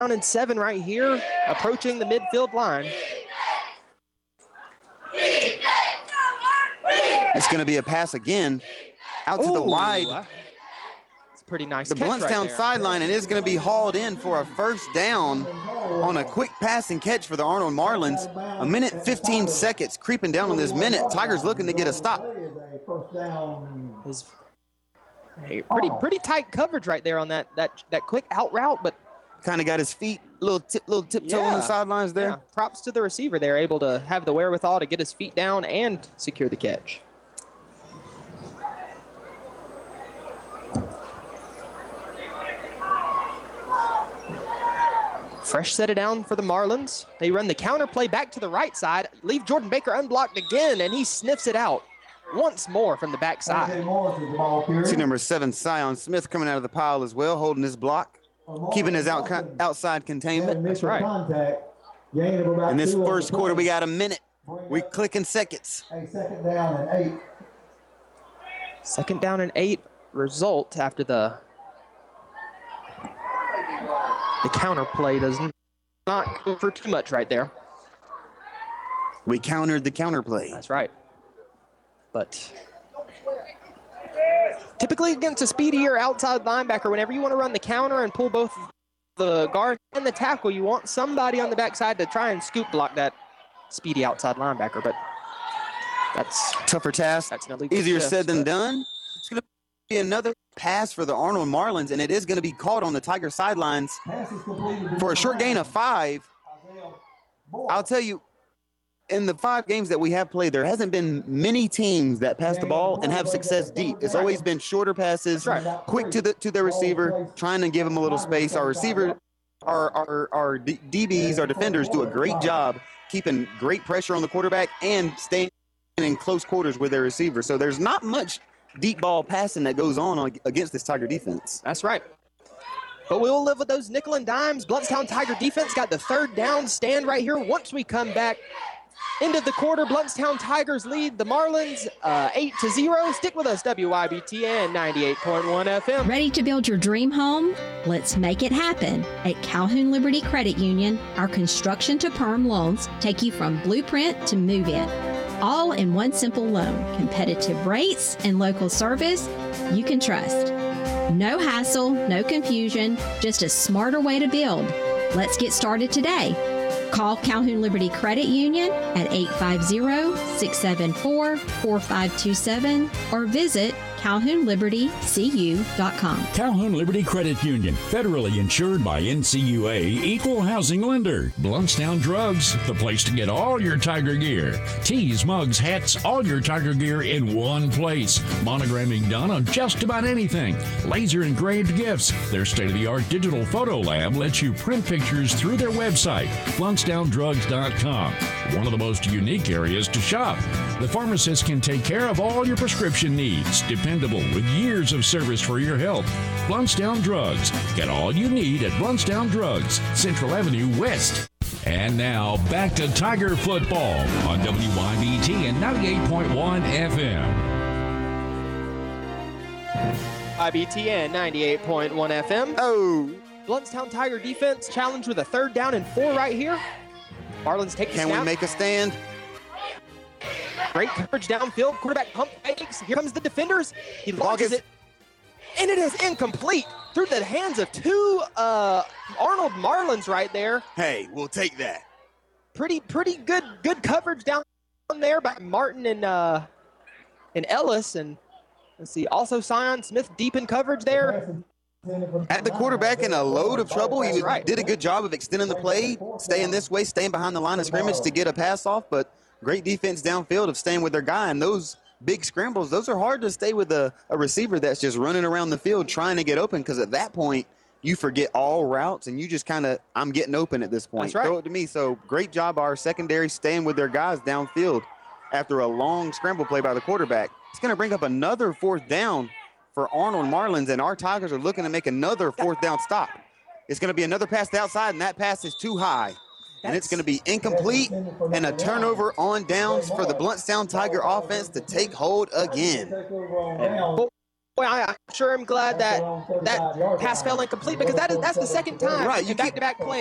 and 7 right here, approaching the midfield line. It's going to be a pass again out to the wide. It's a pretty nice The catch Bluntstown right there. sideline, and it's going to be hauled in for a first down on a quick pass and catch for the Arnold Marlins. 1:15 seconds creeping down on this minute. Tigers looking to get a stop. Pretty tight coverage right there on that quick out route, but kind of got his feet little tiptoe on the sidelines there. Yeah. Props to the receiver there, able to have the wherewithal to get his feet down and secure the catch. Fresh set it down for the Marlins. They run the counter play back to the right side, leave Jordan Baker unblocked again, and he sniffs it out once more from the backside. See number 7, Sion Smith, coming out of the pile as well, holding his block, keeping his outside containment. That's right. In this first quarter, we got a minute. We're clicking seconds. Second down and 8. Second down and 8 result after the counter play does not go for too much right there. We countered the counter play. That's right. But typically against a speedier outside linebacker, whenever you want to run the counter and pull both the guard and the tackle, you want somebody on the backside to try and scoop block that speedy outside linebacker. But that's tougher task. That's an illegal easier shift, said than done. It's going to be another pass for the Arnold Marlins, and it is going to be caught on the Tiger sidelines for a short gain of 5. I'll tell you, in the 5 games that we have played, there hasn't been many teams that pass the ball and have success deep. It's always been shorter passes, quick to the receiver, trying to give him a little space. Our receiver, our DBs, our defenders do a great job keeping great pressure on the quarterback and staying in close quarters with their receiver. So there's not much deep ball passing that goes on against this Tiger defense. That's right. But we'll live with those nickel and dimes. Bluntstown Tiger defense got the third down stand right here. Once we come back into the quarter, Bluntstown Tigers lead the Marlins 8-0. Stick with us, WYBTN 98.1 FM. Ready to build your dream home? Let's make it happen. At Calhoun Liberty Credit Union, our construction to perm loans take you from blueprint to move-in. All in one simple loan. Competitive rates and local service you can trust. No hassle, no confusion, just a smarter way to build. Let's get started today. Call Calhoun Liberty Credit Union at 850-674-4527 or visit CalhounLibertyCU.com. Calhoun Liberty Credit Union, federally insured by NCUA, equal housing lender. Bluntstown Drugs, the place to get all your Tiger gear. Tees, mugs, hats, all your Tiger gear in one place. Monogramming done on just about anything. Laser engraved gifts. Their state-of-the-art digital photo lab lets you print pictures through their website, BluntstownDrugs.com. One of the most unique areas to shop. The pharmacist can take care of all your prescription needs. Dependable with years of service for your health. Bluntstown Drugs. Get all you need at Bluntstown Drugs, Central Avenue West. And now back to Tiger football on WYBT and 98.1 FM. IBTN 98.1 FM. Oh. Bluntstown Tiger defense challenged with a third down and 4 right here. Marlins take the snap. Can we make a stand? Great coverage downfield. Quarterback pump fakes. Here comes the defenders. He launches it. And it is incomplete through the hands of 2 Arnold Marlins right there. Hey, we'll take that. Pretty good coverage down there by Martin and Ellis. And let's see, also Sion Smith deep in coverage there. At the quarterback in a load of trouble. He did a good job of extending the play, staying this way, staying behind the line of scrimmage to get a pass off, but great defense downfield of staying with their guy. And those big scrambles, those are hard to stay with a receiver that's just running around the field trying to get open, because at that point, you forget all routes and you just kind of, I'm getting open at this point. That's right. Throw it to me. So great job our secondary staying with their guys downfield after a long scramble play by the quarterback. It's going to bring up another 4th down for Arnold Marlins, and our Tigers are looking to make another 4th down stop. It's going to be another pass to outside, and that pass is too high. And it's going to be incomplete and a turnover on downs for the Bluntstown Tiger offense to take hold again. Boy, Boy, I'm sure I'm glad that pass fell incomplete because that's the second time Right, in you keep- back-to-back plays